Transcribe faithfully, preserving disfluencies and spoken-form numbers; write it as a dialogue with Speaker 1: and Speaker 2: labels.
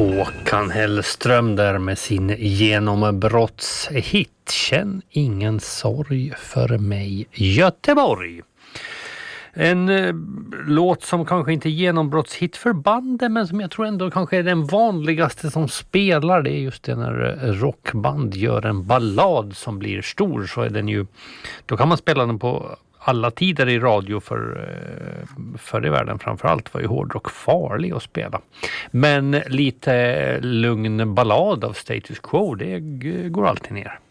Speaker 1: Håkan Hellström där med sin genombrottshit Känn ingen sorg för mig Göteborg. En eh, låt som kanske inte är genombrottshit för bandet, men som jag tror ändå kanske är den vanligaste som spelar. Det är just det när rockband gör en ballad som blir stor, så är den ju, då kan man spela den på alla tider i radio. För, för i världen framförallt var ju hårdrock farlig att spela. Men lite lugn ballad av Status Quo, det går alltid ner.